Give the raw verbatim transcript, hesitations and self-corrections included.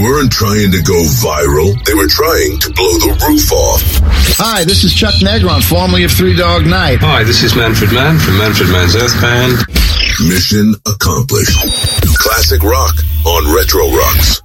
weren't trying to go viral. They were trying to blow the roof off. Hi, this is Chuck Negron, formerly of Three Dog Night. Hi, this is Manfred Mann from Manfred Mann's Earth Band. Mission accomplished. Classic rock on Retro Rocks.